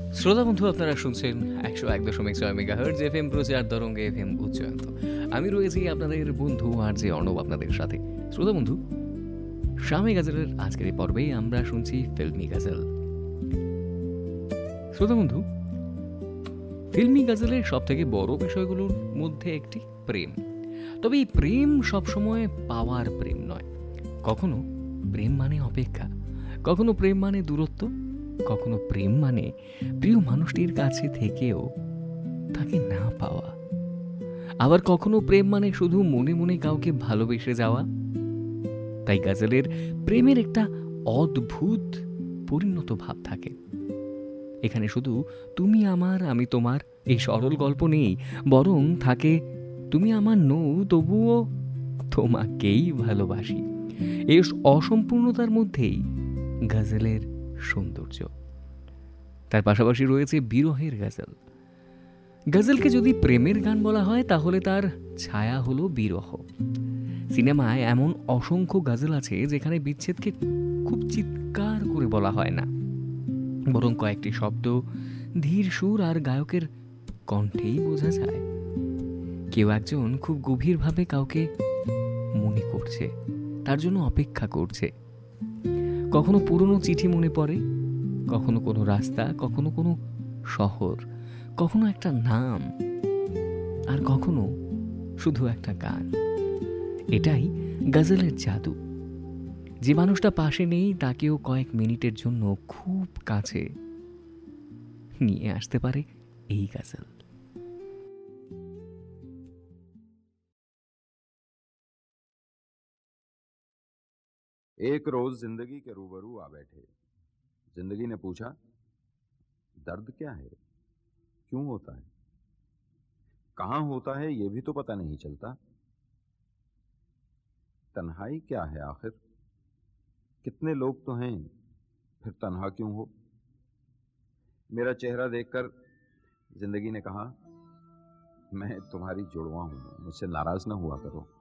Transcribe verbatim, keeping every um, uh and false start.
শ্রোতা বন্ধু, আপনারা শুনছেন একশো এক দশমিক ছয় মেগাহার্জ এফ এম প্রচার তরঙ্গে এফ এম উচ্চয়ন্ত। আমি রয়েছি আপনাদের বন্ধু আর যে অর্ণব আপনাদের সাথে। শ্রোতা বন্ধু, শামে গাজলের আজকের এই পর্বেই আমরা শুনছি ফিল্মি গাজল। শ্রোতা বন্ধু, ফিল্মি গাজলের সব থেকে বড় বিষয়গুলোর মধ্যে একটি প্রেম। তবে এই প্রেম সবসময় পাওয়ার প্রেম নয়। কখনো প্রেম মানে অপেক্ষা, কখনো প্রেম মানে দূরত্ব, কখনো প্রেম মানে প্রিয় মানুষটির কাছে থেকেও তাকে না পাওয়া। আবার কখনো প্রেম মানে শুধু মনে মনে কাউকে ভালোবেসে যাওয়া। তাই গাজলের প্রেমের একটা অদ্ভুত পরিণত ভাব থাকে। এখানে শুধু তুমি আমার আমি তোমার এই সরল গল্প নেই, বরং থাকে তুমি আমার নও তবুও তোমাকেই ভালোবাসি। এই অসম্পূর্ণতার মধ্যেই গাজলের সৌন্দর্য। তার পাশাপাশি রয়েছে বিরহের গাজল। গাজলকে যদি প্রেমের গান বলা হয় তাহলে তার ছায়া হলো বিরহ। সিনেমায় এমন অসংখ্য গাজল আছে যেখানে বিচ্ছেদকে খুব চিৎকার করে বলা হয় না, বরং কয়েকটি শব্দ, ধীর সুর আর গায়কের কণ্ঠেই বোঝা যায় কেউ একজন খুব গভীরভাবে কাউকে মনে করছে, তার জন্য অপেক্ষা করছে। কখনো পুরনো চিঠি মনে পড়ে, কখনো কোনো রাস্তা, কখনো কোনো শহর, কখনো একটা নাম, আর কখনো শুধু একটা গান। এটাই গজলের জাদু। যে মানুষটা পাশে নেই তাকেও কয়েক মিনিটের জন্য খুব কাছে নিয়ে আসতে পারে এই গজল। एक रोज जिंदगी के रूबरू आ बैठे। जिंदगी ने पूछा, दर्द क्या है, क्यों होता है, कहां होता है, यह भी तो पता नहीं चलता। तन्हाई क्या है आखिर, कितने लोग तो हैं, फिर तन्हा क्यों हो। मेरा चेहरा देखकर जिंदगी ने कहा, मैं तुम्हारी जुड़वा हूं, मुझसे नाराज ना हुआ करो।